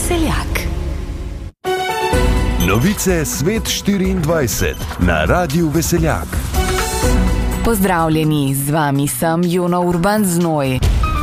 Veseljak. Novice Svet 24 na Radiu Veseljak. Pozdravljeni, z vami sem Jona Urban Znoj.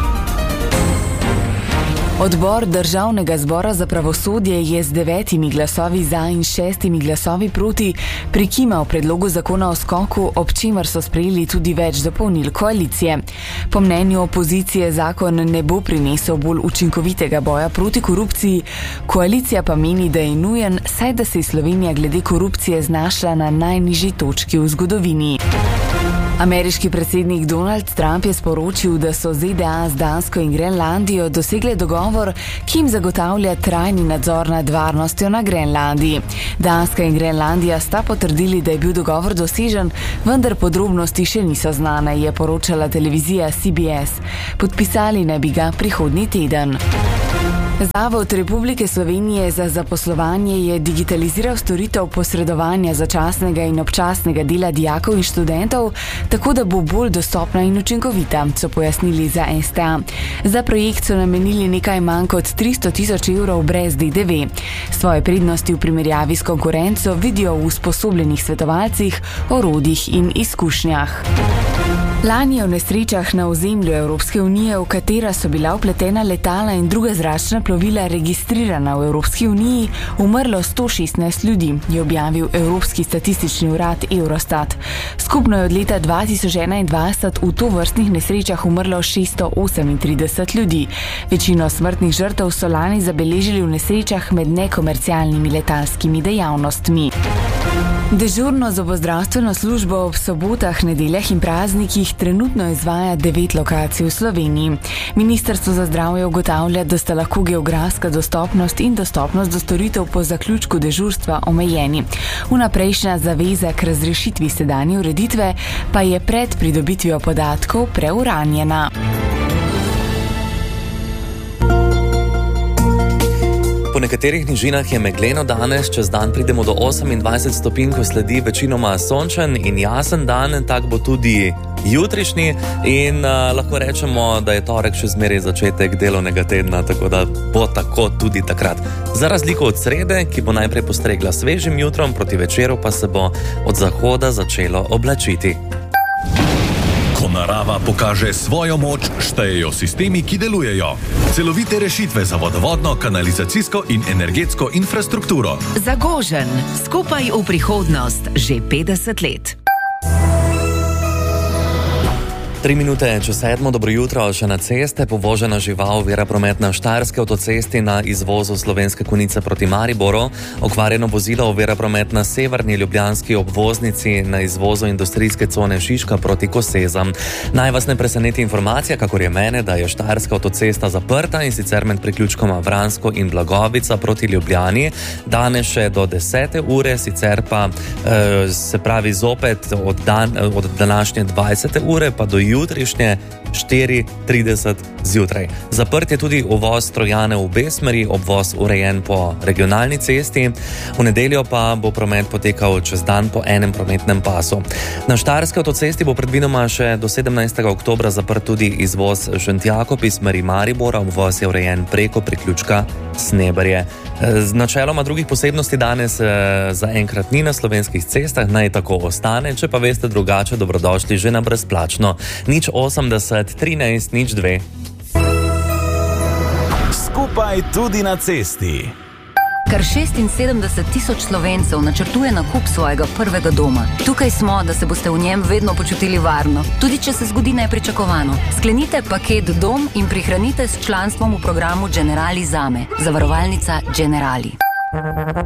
Odbor Državnega zbora za pravosodje je z 9 glasovi za in 6 glasovi proti prikimal predlogu zakona o skoku, ob čemer so sprejeli tudi več dopolnil koalicije. Po mnenju opozicije zakon ne bo prinesel bolj učinkovitega boja proti korupciji, koalicija pa meni, da je nujen, saj da se je Slovenija glede korupcije znašla na najnižji točki v zgodovini. Ameriški predsednik Donald Trump je sporočil, da so ZDA z Dansko in Grenlandijo dosegle dogovor, ki jim zagotavlja trajni nadzor nad varnostjo na Grenlandiji. Danska in Grenlandija sta potrdili, da je bil dogovor dosežen, vendar podrobnosti še niso znane, je poročala televizija CBS. Podpisali naj bi ga prihodnji teden. Zavod Republike Slovenije za zaposlovanje je digitaliziral storitev posredovanja začasnega in občasnega dela dijakov in študentov, tako da bo bolj dostopna in učinkovita, so pojasnili za STA. Za projekt so namenili nekaj manj kot 300 000 evrov brez DDV. Svoje prednosti v primerjavi s konkurenco vidijo v usposobljenih svetovalcih, orodjih in izkušnjah. Lani je v nesrečah na ozemlju Evropske unije, v katera so bila vpletena letala in druga zračna plovila registrirana v Evropski uniji, umrlo 116 ljudi, je objavil Evropski statistični urad Eurostat. Skupno je od leta 2021 v tovrstnih nesrečah umrlo 638 ljudi. Večino smrtnih žrtev so lani zabeležili v nesrečah med nekomercialnimi letalskimi dejavnostmi. Dežurno zobozdravstveno službo ob sobotah, nedeljah in praznikih trenutno izvaja 9 lokacij v Sloveniji. Ministrstvo za zdravje ugotavlja, da sta lahko geografska dostopnost in dostopnost do storitev po zaključku dežurstva omejeni. Vnaprejšnja zaveza k razrešitvi sedanje ureditve pa je pred pridobitvijo podatkov preuranjena. Po nekaterih nižinah je megleno danes, čez dan pridemo do 28 stopinj, ko sledi večinoma sončen in jasen dan, tak bo tudi jutrišnji in lahko rečemo, da je torek še zmeraj začetek delovnega tedna, tako da bo tako tudi takrat. Za razliko od srede, ki bo najprej postregla svežim jutrom, proti večeru pa se bo od zahoda začelo oblačiti. Ko narava pokaže svojo moč, štejejo sistemi, ki delujejo. Celovite rešitve za vodovodno, kanalizacijsko in energetsko infrastrukturo. Zagožen, skupaj v prihodnost, že 50 let. 3 minute čez 7, dobro jutro, še na ceste, povožena žival, ovira promet na Štajerski avtocesti na izvozu Slovenske Konjice proti Mariboru, okvarjeno vozilo ovira promet na severni ljubljanski obvoznici na izvozu industrijske cone Šiška proti Kosezam. Naj vas ne preseneti informacija, kakor je mene, da je Štajerska avtocesta zaprta in sicer med priključkoma Vransko in Blagovica proti Ljubljani, danes še do 10. ure, sicer pa se pravi zopet od današnje 20. ure pa do jutrišnje 4:30 zjutraj. Zaprt je tudi uvoz Trojane v obe smeri, obvoz urejen po regionalni cesti. V nedeljo pa bo promet potekal čez dan po enem prometnem pasu. Na Štajerski avtocesti bo predvidoma še do 17. oktobra zaprt tudi izvoz Šentjakov iz smeri Maribora, obvoz je urejen preko priključka Sneberje. Načeloma drugih posebnosti danes zaenkrat ni na slovenskih cestah, naj tako ostane, če pa veste drugače, dobrodošli že na brezplačno 080 13 02. Skupaj tudi na cesti. Kar 76 000 Slovencev načrtuje nakup svojega prvega doma. Tukaj smo, da se boste v njem vedno počutili varno, tudi če se zgodi nepričakovano. Sklenite paket Dom in prihranite s članstvom v programu Generali Zame. Zavarovalnica Generali.